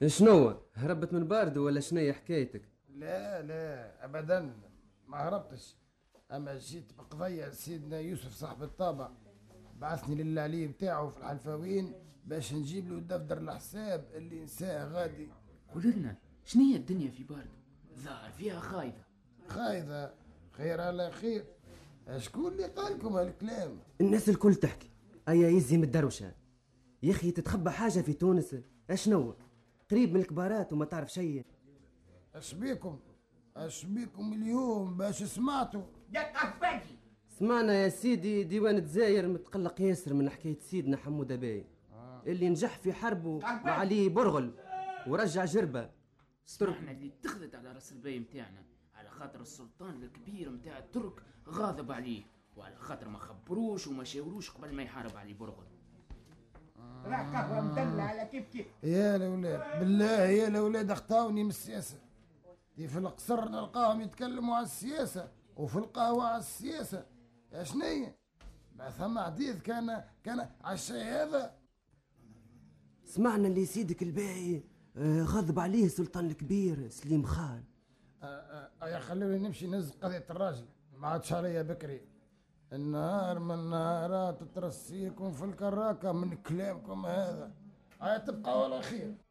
شنو هربت من بارد ولا شنية حكايتك؟ لا لا ابدا، ما هربتش. اما جيت بقضية سيدنا يوسف صاحب الطابع، بعثني للعلي بتاعه في الحلفاوين باش نجيب له دفتر الحساب اللي نساه غادي. قول لنا شنية الدنيا في باردو؟ ظاهر فيها خايفة. خايفة؟ خير على خير. شكون اللي قالكم هالكلام؟ الناس الكل تحكي. ايا يزي من الدروشة يا اخي، تتخبى حاجة في تونس؟ اشنو قريب من الكبارات وما تعرف شيء؟ اشبيكم اليوم باش سمعتوا؟ سمعنا يا سيدي ديوان الجزائر متقلق ياسر من حكاية سيدنا حمودة باي اللي نجح في حربه مع علي برغل ورجع جربة. سمعنا اللي اتخذت على راس الباي متاعنا على خاطر السلطان الكبير متاع الترك غاضب عليه، وعلى خاطر ما خبروش وما شاوروش قبل ما يحارب علي برغل. راه قهوة مدلة على كيف. يا الاولاد بالله، يا الاولاد اخطاوني من السياسة دي. في القصر نلقاهم يتكلموا على السياسة وفي القهوة على السياسة. يا شنية ما ثم حديث كان على الشيء هذا؟ سمعنا اللي سيدك الباي غضب عليه السلطان الكبير سليم خان. يا خلوني نمشي نز قضية الراجل، ما عادش عليا بكري. النهار من نهارات ترسيكم في الكراكة من كلامكم هذا. تبقى ولا خير.